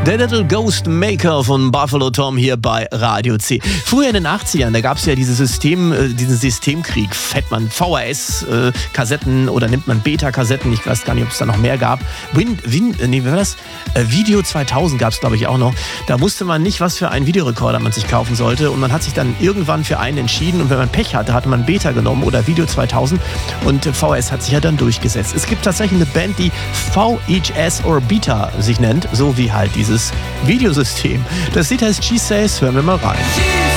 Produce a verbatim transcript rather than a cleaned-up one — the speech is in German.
Der Little Ghost Maker von Buffalo Tom hier bei Radio C. Früher in den achtzigern, da gab es ja diese System, äh, diesen Systemkrieg. Fährt man V H S-Kassetten äh, oder nimmt man Beta-Kassetten? Ich weiß gar nicht, ob es da noch mehr gab. Win, Win, nee, wie war das? Äh, Video zweitausend gab es, glaube ich, auch noch. Da wusste man nicht, was für einen Videorekorder man sich kaufen sollte. Und man hat sich dann irgendwann für einen entschieden. Und wenn man Pech hatte, hatte man Beta genommen oder Video zweitausend. Und äh, V H S hat sich ja dann durchgesetzt. Es gibt tatsächlich eine Band, die V H S or Beta sich nennt. So wie halt dieses Videosystem. Das Lied heißt She Says, hören wir mal rein.